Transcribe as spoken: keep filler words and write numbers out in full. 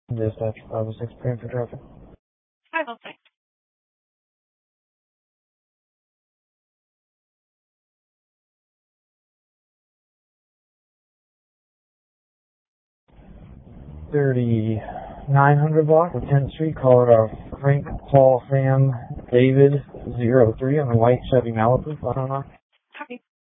Dispatch five oh six, praying for traffic. five oh six. thirty-nine hundred block of tenth Street, Colorado. Frank Paul Sam David zero three on a white Chevy Malibu, I don't know.